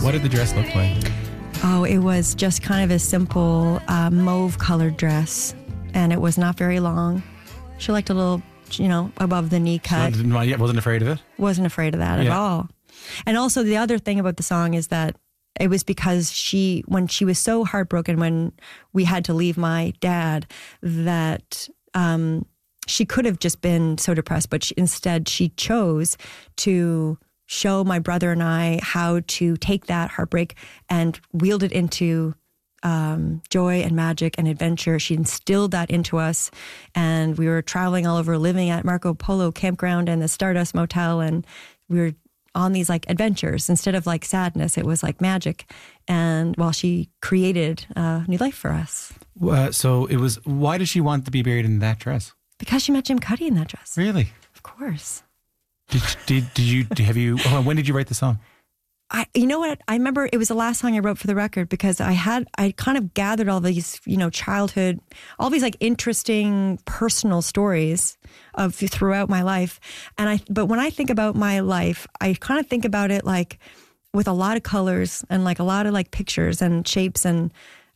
What did the dress look like? Oh, it was just kind of a simple mauve-colored dress, and it was not very long. She liked a little, above the knee cut. Wasn't afraid of it? Wasn't afraid of that at all. And also the other thing about the song is that it was because when she was so heartbroken when we had to leave my dad, that she could have just been so depressed, but instead she chose to show my brother and I how to take that heartbreak and wield it into joy and magic and adventure. She instilled that into us, and we were traveling all over, living at Marco Polo Campground and the Stardust Motel, and we were on these like adventures. Instead of like sadness, it was like magic. And while she created a new life for us. So it was, why does she want to be buried in that dress? Because she met Jim Cuddy in that dress. Really? Of course. When did you write the song? You know what? I remember it was the last song I wrote for the record, because I kind of gathered all these, childhood, all these like interesting personal stories of throughout my life. But when I think about my life, I kind of think about it like with a lot of colors and like a lot of like pictures and shapes, and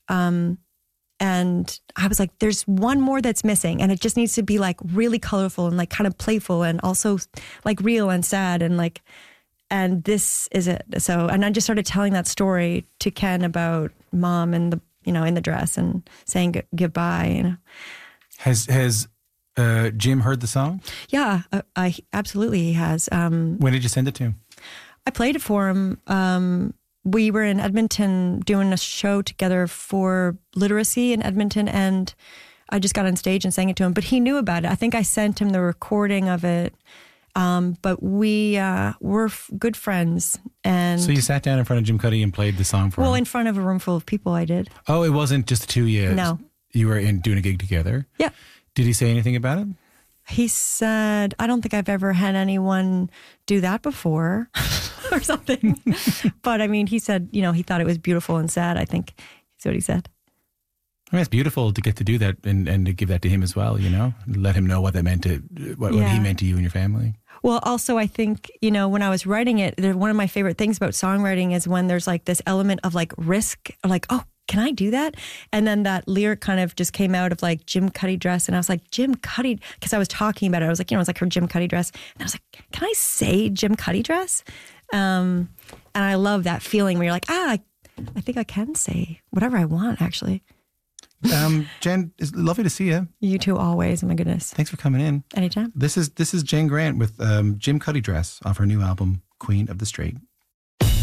I was like, there's one more that's missing, and it just needs to be like really colorful and like kind of playful and also like real and sad and this is it. So, and I just started telling that story to Ken about Mom and the, in the dress and saying goodbye. Has Jim heard the song? Yeah, I absolutely he has. When did you send it to him? I played it for him. We were in Edmonton doing a show together for literacy in Edmonton, and I just got on stage and sang it to him. But he knew about it. I think I sent him the recording of it. But we're good friends. And so you sat down in front of Jim Cuddy and played the song for him? Well, in front of a room full of people, I did. Oh, it wasn't just the two of you? No. You were doing a gig together? Yeah. Did he say anything about it? He said, I don't think I've ever had anyone do that before or something. But I mean, he said, he thought it was beautiful and sad, I think is what he said. I mean, it's beautiful to get to do that and to give that to him as well, let him know what that meant what he meant to you and your family. Well, also, I think, when I was writing it, one of my favorite things about songwriting is when there's like this element of like risk, like, oh, can I do that? And then that lyric kind of just came out of like Jim Cuddy dress. And I was like, Jim Cuddy, because I was talking about it. I was like, it was like her Jim Cuddy dress. And I was like, can I say Jim Cuddy dress? And I love that feeling where you're like, I think I can say whatever I want, actually. Jen, it's lovely to see you. You too, always. Oh my goodness. Thanks for coming in. Anytime. This is Jen Grant with Jim Cuddy dress off her new album, Queen of the Straight.